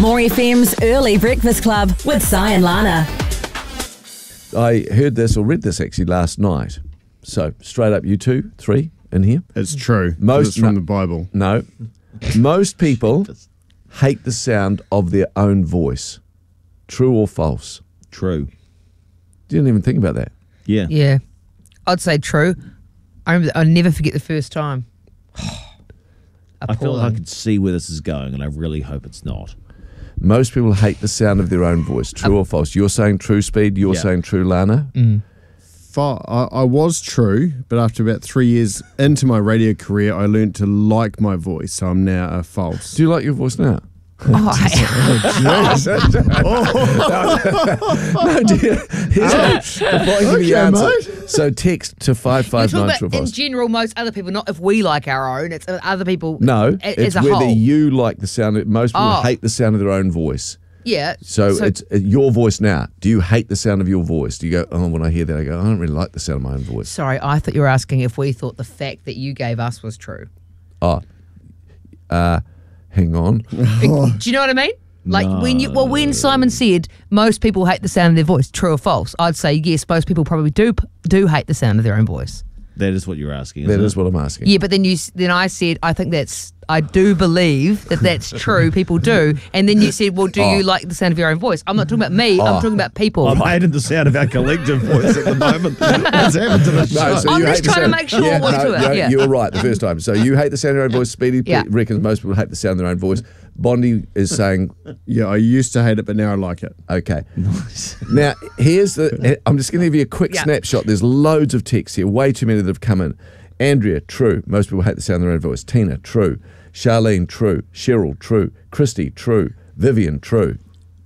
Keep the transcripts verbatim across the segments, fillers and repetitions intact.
More F M's Early Breakfast Club with Si and Lana. I heard this or read this actually last night. So straight up, you two, three in here. It's true. Most it's from no, the Bible. No. Most people hate the sound of their own voice. True or false? True. Didn't even think about that. Yeah. Yeah. I'd say true. I remember, I'll never forget the first time. I feel like I could see where this is going, and I really hope it's not. Most people hate the sound of their own voice. True or false? You're saying true, Speed. You're Yeah. saying true, Lana. Mm. Fa- I, I was true, but after about three years into my radio career, I learned to like my voice, so I'm now a false. Do you like your voice now? Oh, I, No, dear. Here's before I give you the Okay, answer. So text to five You're five talking nine about true or in false. general, most other people, not if we like our own, it's other people No, a- it's as a whether whole. you like the sound. Of, most people Oh. hate the sound of their own voice. Yeah. So, it's uh, your voice now. Do you hate the sound of your voice? Do you go, oh, when I hear that, I go, I don't really like the sound of my own voice. Sorry, I thought you were asking if we thought the fact that you gave us was true. Oh, uh, hang on. Do you know what I mean? Like when you, well, when Simon said most people hate the sound of their voice, true or false? I'd say yes. Most people probably do do hate the sound of their own voice. That is what you're asking. That Isn't is it? what I'm asking. Yeah, but then you s- then I said I think that's I do believe that that's true. People do, and then you said, well, do Oh. you like the sound of your own voice? I'm not talking about me. I'm talking about people. I'm hating the sound of our collective voice at the moment. What's happened to the show? No, so I'm you just hate the trying to sound- make sure yeah, what's no, to it, no, yeah. You were right the first time. So you hate the sound of your own voice. Speedy Yeah. reckons most people hate the sound of their own voice. Bondi is saying, Yeah, I used to hate it, but now I like it. okay. Now, here's the, I'm just going to give you a quick Yeah. snapshot. There's loads of texts here, way too many that have come in. Andrea, true. Most people hate the sound of their own voice. Tina, true. Charlene, true. Cheryl, true. Christy, true. Vivian, true.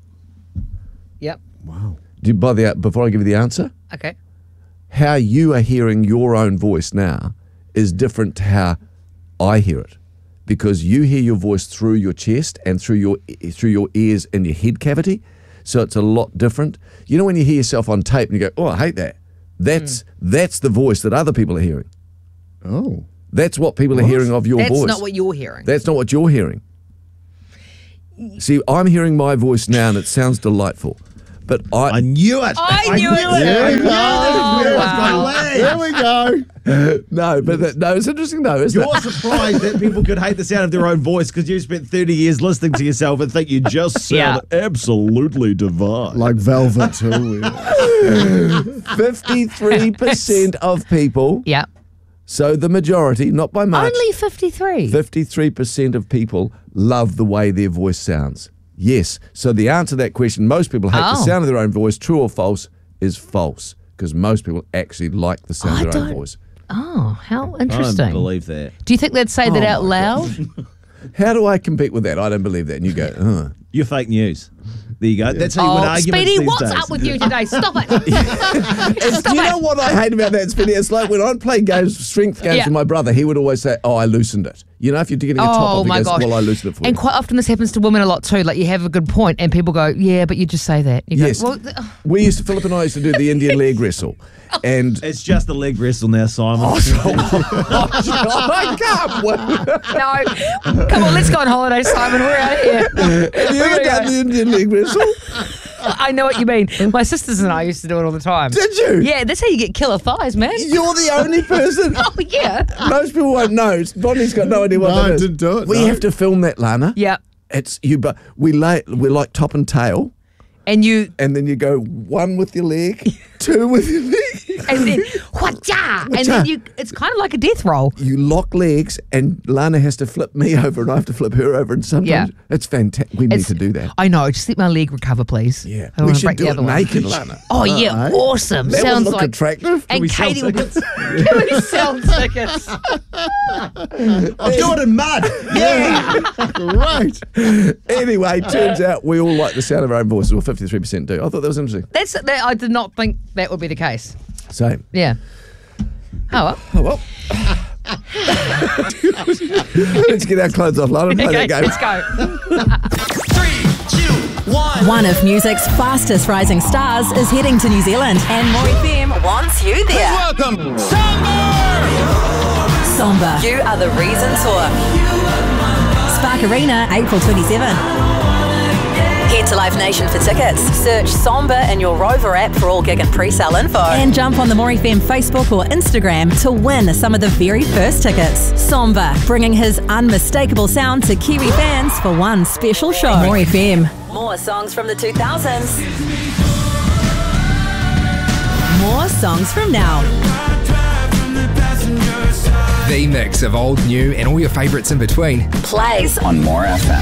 Yep. Do you, by the, before I give you the answer, Okay. how you are hearing your own voice now is different to how I hear it, because you hear your voice through your chest and through your through your ears and your head cavity, so it's a lot different. You know when you hear yourself on tape and you go, "Oh, I hate that." That's that's the voice that other people are hearing. Oh. That's what people are hearing of your That's voice. not what you're hearing. That's not what you're hearing. See, I'm hearing my voice now and it sounds delightful, but I I knew it. I knew it. There we go. Oh, wow. There we go. no, but that, no, it's interesting though, isn't You're it? surprised that people could hate the sound of their own voice because you spent thirty years listening to yourself and think you just sound absolutely divine. Like velvet too. fifty-three percent of people. Yeah. So the majority, not by much. Only fifty-three. fifty-three percent of people love the way their voice sounds. Yes. So the answer to that question, most people hate the Oh. sound of their own voice, true or false, is false. Because most people actually like the sound I of their own don't- voice. Oh, how I don't interesting. believe that. Do you think they'd say that Oh out my loud? How do I compete with that? I don't believe that. And you go, uh. You're fake news. There you go. That's how you win Oh, arguments Speedy, these what's days. up with you today? Stop it. Stop You it. know what I hate about that, Speedy? It's like when I'd play games, strength games Yeah. with my brother, he would always say, oh, I loosened it. You know, if you're getting a top Oh off, he my goes, gosh! well, I loosened it for and you. quite often this happens to women a lot too. Like you have a good point, and people go, "Yeah, but you just say that." You go, Yes. Well, th- We used to, Philip and I used to do the Indian leg wrestle. And It's just a leg wrestle now, Simon. I can't wait. no, come on, let's go on holiday, Simon. We're out of here. Have you ever done the Indian leg wrestle? I know what you mean. My sisters and I used to do it all the time. Did you? Yeah, that's how you get killer thighs, man. You're the only person. Oh yeah. Most people won't know. Bonnie's got no idea what No, that I is. didn't do it, We no. have to film that, Lana. Yeah, It's you, but we lay we're like top and tail, and you, and then you go one with your leg, two with your leg. and then whatcha, and then you. It's kind of like a death roll. You lock legs, and Lana has to flip me over, and I have to flip her over, and sometimes Yeah. it's fantastic. We need It's- to do that. I know. Just let my leg recover, please. Yeah, I don't we wanna should break do the it other one. naked, Lana. Oh yeah, Uh, awesome. That Sounds would look like attractive. And we sell Katie will tickets? Can we sell tickets? I'll do it in mud. Yeah. Right. Anyway, turns out we all like the sound of our own voices, or fifty-three percent do. I thought that was interesting. That's that. I did not think that would be the case. Same. Yeah. Oh well. Oh, well. Let's get our clothes off, Lana, and play Okay, that game. let's go. Three, two, one. One of music's fastest rising stars is heading to New Zealand, and More F M wants you there. Welcome, Somber, You Are the Reason Tour. Spark Arena, April twenty-seventh. Head to Live Nation for tickets. Search Somba in your Rover app for all gig and pre-sale info. And jump on the More F M Facebook or Instagram to win some of the very first tickets. Somba, bringing his unmistakable sound to Kiwi fans for one special show. More F M. More songs from the two thousands. More songs from now. The mix of old, new, and all your favourites in between. Plays on More F M.